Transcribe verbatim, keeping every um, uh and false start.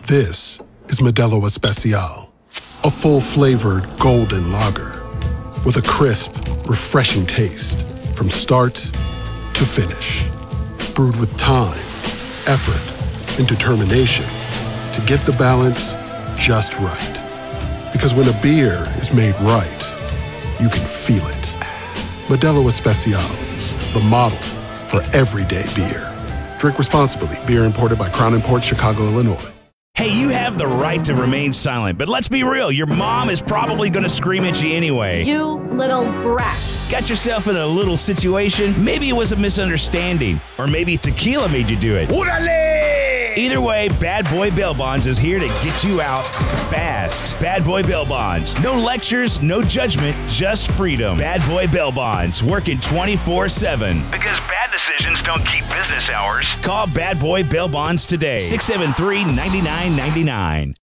This is Modelo Especial, a full-flavored golden lager with a crisp, refreshing taste from start to finish. Brewed with time, effort, and determination to get the balance just right. Because when a beer is made right, you can feel it. Modelo Especial, the model for everyday beer. Drink responsibly. Beer imported by Crown Imports, Chicago, Illinois. Hey, you have the right to remain silent, but let's be real. Your mom is probably going to scream at you anyway. You little brat. Got yourself in a little situation? Maybe it was a misunderstanding, or maybe tequila made you do it. Orale! Either way, Bad Boy Bail Bonds is here to get you out fast. Bad Boy Bail Bonds. No lectures, no judgment, just freedom. Bad Boy Bail Bonds, working twenty-four seven. Because bad decisions don't keep business hours. Call Bad Boy Bail Bonds today. six seven three, nine nine nine nine.